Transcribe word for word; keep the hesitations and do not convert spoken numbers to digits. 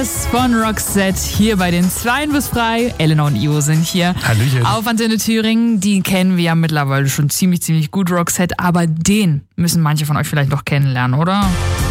Colors von Roxette hier bei den Zweien bis frei. Elena und Io sind hier. Hallöchen. Auf Antenne Thüringen. Die kennen wir ja mittlerweile schon ziemlich, ziemlich gut, Roxette. Aber den müssen manche von euch vielleicht noch kennenlernen, oder?